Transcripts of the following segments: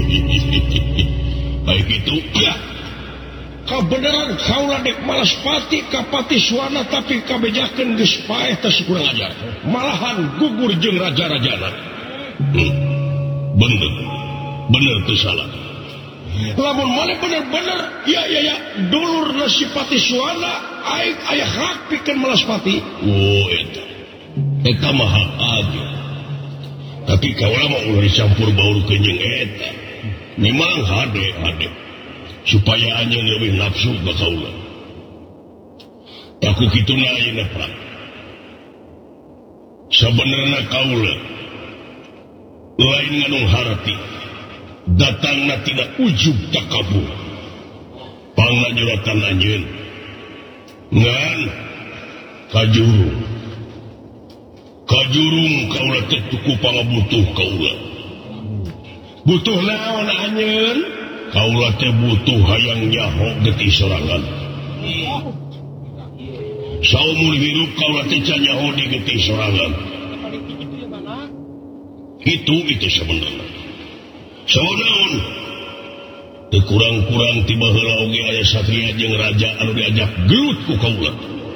Baik itu ya. Kebenaran kaulah dek Malaspati kapati suana tapi kabejakeun geus paeh tos kurang ajar. Malahan gugur jeung raja-rajana. Bener teu salah. Lamun maneh bener-bener ya dulur nasipati suana aing aya hak pikeun Malaspati. Oh eta mah hak aja. Tapi kaulah mah ulah dicampur baurkeun jeung eta. Memang hade supaya anjing lebih nafsu ka kaulah. Taku kituna ayeuna Pak. Sabenerna kaulah lain nganung harati. Datangna tidak ujub takabur. Pangajuratan anjeun ngan kajurung kaulah teh tuku pangabutuh kaulah. Butuh naon anjeun? Kaulah teh butuh hayang nyaho getih sorangan. Saumur hidup kaulah teh can nyaho di getih sorangan. Itu sebenarnya. Saonaon? Teu kurang-kurang tiba heula oge aya satria jeung raja anu diajak gelut ku kaulah.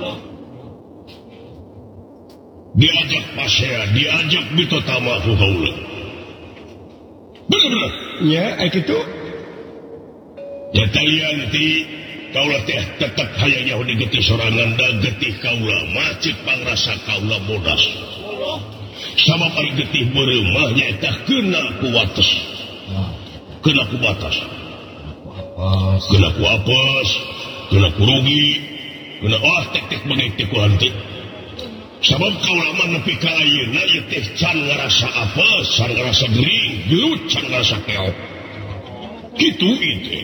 Diajak pasea, diajak bitotama ku kaulah. Bener. Ya, kitu. Ya talian ti kaulah teh tetep hayang nyaho di getih sorangan da getih kaulah macet pangrasa kaulah bodas. Sabab ari getih beureum mah nyaeta kena ku wates. Kena ku batas. Kena ku apes, kena ku rugi, kena tek begitu ku henteu. Sabab kaulah mah nepi ka ayeuna ieu teh can ngarasa apes, can ngarasa gering, gelut can ngarasa keok. Kitu itu.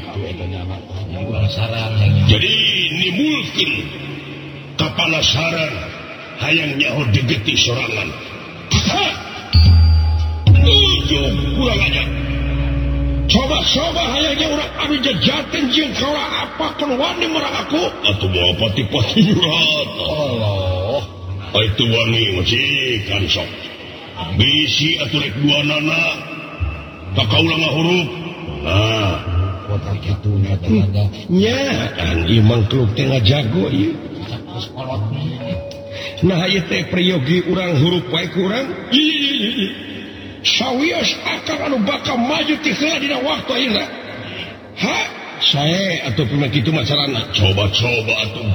Jadi nimulkeun kapanasaran hayang nyaho di getih sorangan. Kurang aja. Coba hayangnya orang anu jajaten jeung kaulah apakeun wani marang aku atuh moal pati-pati nyurat. Allah. Itu wani majikan sok. Bisi atuh rek duanana. Ka kaulah ngahurup. Nah, kota kitu nya teh. Nya, ieu mangkluk teh ngajago ieu. Nah ieu teh priyogi urang hurup wae ku urang. Sawios akal anu bakal maju ti heula dina waktu ayeuna. Sae atuh puna kitu mah carana. Coba atuh